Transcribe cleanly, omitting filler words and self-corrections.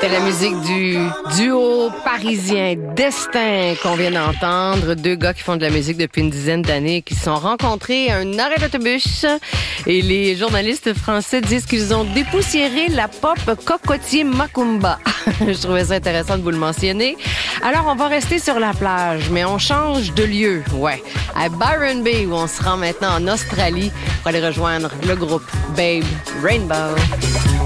C'était la musique du duo parisien Destin qu'on vient d'entendre. Deux gars qui font de la musique depuis une dizaine d'années, qui se sont rencontrés à un arrêt d'autobus. Et les journalistes français disent qu'ils ont dépoussiéré la pop cocotier Macumba. Je trouvais ça intéressant de vous le mentionner. Alors, on va rester sur la plage, mais on change de lieu. Ouais, à Byron Bay, où on se rend maintenant en Australie pour aller rejoindre le groupe Babe Rainbow.